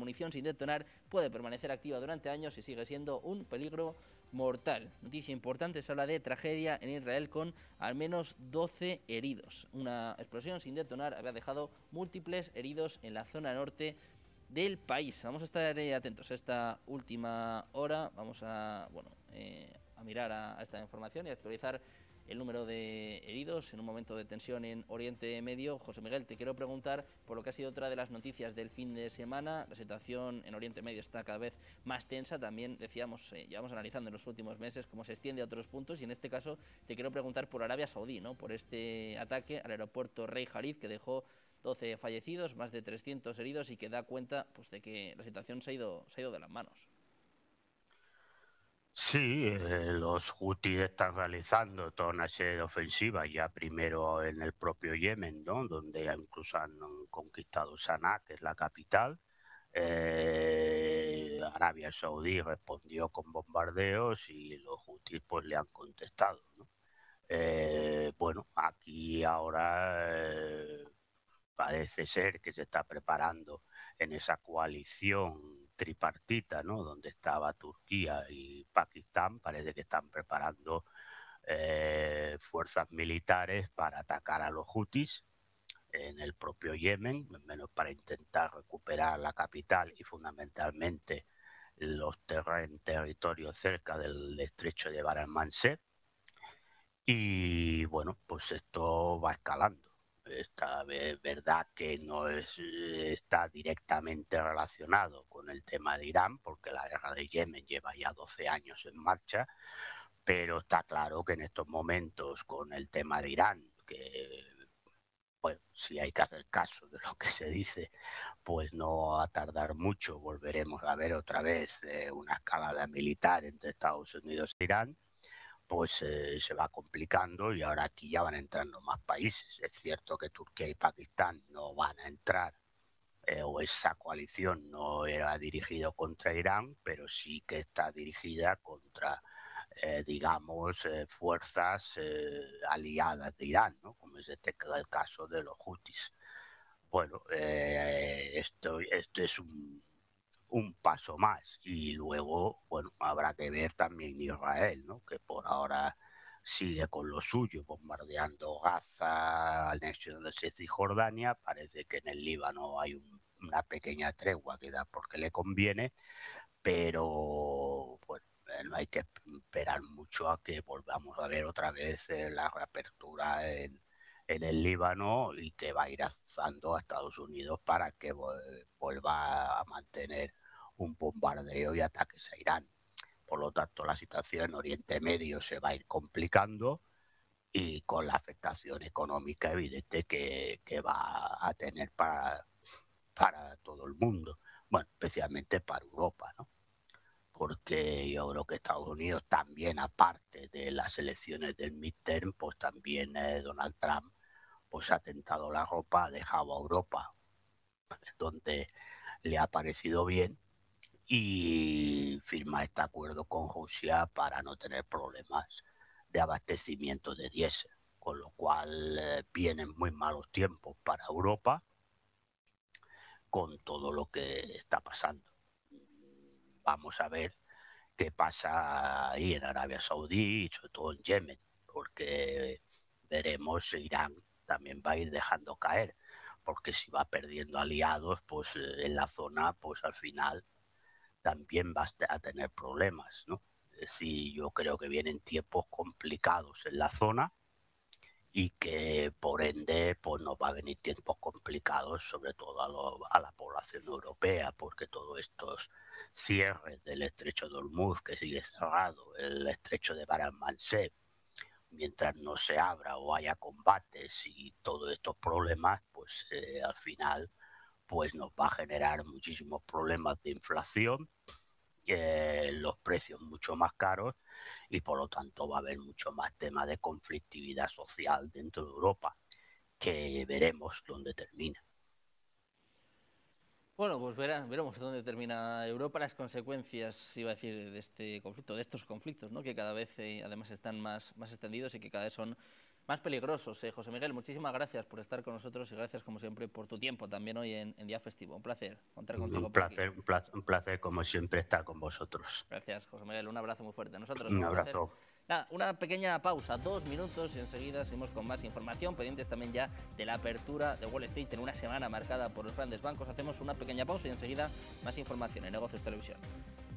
munición sin detonar puede permanecer activa durante años y sigue siendo un peligro mortal. Noticia importante, se habla de tragedia en Israel con al menos 12 heridos. Una explosión sin detonar había dejado múltiples heridos en la zona norte del país. Vamos a estar atentos a esta última hora. Vamos a, a mirar a esta información y a actualizar el número de heridos en un momento de tensión en Oriente Medio. José Miguel, te quiero preguntar por lo que ha sido otra de las noticias del fin de semana. La situación en Oriente Medio está cada vez más tensa. También decíamos, llevamos analizando en los últimos meses cómo se extiende a otros puntos, y en este caso te quiero preguntar por Arabia Saudí, ¿no? Por este ataque al aeropuerto Rey Khalid, que dejó 12 fallecidos, más de 300 heridos, y que da cuenta pues de que la situación se ha ido de las manos. Sí, los Houthis están realizando toda una serie de ofensivas, ya primero en el propio Yemen, ¿no? Donde incluso han conquistado Sanaa, que es la capital. Arabia Saudí respondió con bombardeos y los Houthis pues le han contestado, ¿no? Bueno, aquí ahora parece ser que se está preparando en esa coalición tripartita, ¿no? Donde estaba Turquía y Pakistán. Parece que están preparando fuerzas militares para atacar a los Houthis en el propio Yemen, menos para intentar recuperar la capital y fundamentalmente los territorios cerca del estrecho de Bab el-Mandeb. Y bueno, pues esto va escalando. Esta es verdad que no está directamente relacionado con el tema de Irán, porque la guerra de Yemen lleva ya 12 años en marcha, pero está claro que en estos momentos, con el tema de Irán, que, bueno, si hay que hacer caso de lo que se dice, pues no va a tardar mucho, volveremos a ver otra vez una escalada militar entre Estados Unidos e Irán, pues se va complicando, y ahora aquí ya van entrando más países. Es cierto que Turquía y Pakistán no van a entrar, o esa coalición no era dirigida contra Irán, pero sí que está dirigida contra, fuerzas aliadas de Irán, ¿no? Como es el caso de los Houthis. Bueno, esto es un paso más, y luego, bueno, habrá que ver también Israel, ¿no? Que por ahora sigue con lo suyo, bombardeando Gaza, anexión de Cisjordania. Parece que en el Líbano hay una pequeña tregua que da porque le conviene, pero bueno, no hay que esperar mucho a que volvamos a ver otra vez la reapertura en el Líbano, y que va a ir avanzando a Estados Unidos para que vuelva a mantener un bombardeo y ataques a Irán. Por lo tanto, la situación en Oriente Medio se va a ir complicando, y con la afectación económica evidente que va a tener para todo el mundo, bueno, especialmente para Europa, ¿no? Porque yo creo que Estados Unidos también, aparte de las elecciones del midterm, pues también Donald Trump pues ha tentado la ropa, ha dejado a Europa donde le ha parecido bien, y firma este acuerdo con Rusia para no tener problemas de abastecimiento de diésel, con lo cual vienen muy malos tiempos para Europa con todo lo que está pasando. Vamos a ver qué pasa ahí en Arabia Saudí y sobre todo en Yemen, porque veremos si Irán también va a ir dejando caer, porque si va perdiendo aliados pues en la zona, pues al final también va a tener problemas, ¿no? Es decir, yo creo que vienen tiempos complicados en la zona, y que por ende pues nos va a venir tiempos complicados, sobre todo a la población europea, porque todos estos cierres del estrecho de Hormuz, que sigue cerrado, el estrecho de Bab el-Mandeb, mientras no se abra o haya combates y todos estos problemas, pues al final pues nos va a generar muchísimos problemas de inflación, los precios mucho más caros, y por lo tanto va a haber mucho más tema de conflictividad social dentro de Europa, que veremos dónde termina. Bueno, pues veremos dónde termina Europa, las consecuencias, iba a decir, de este conflicto, de estos conflictos, ¿no? Que cada vez además están más extendidos y que cada vez son más peligrosos. José Miguel, muchísimas gracias por estar con nosotros y gracias, como siempre, por tu tiempo también hoy en Día Festivo. Un placer contar contigo. Un placer, como siempre, estar con vosotros. Gracias, José Miguel. Un abrazo muy fuerte. Nosotros un abrazo. Nada, una pequeña pausa, 2 minutos y enseguida seguimos con más información, pendientes también ya de la apertura de Wall Street en una semana marcada por los grandes bancos. Hacemos una pequeña pausa y enseguida más información en Negocios Televisión.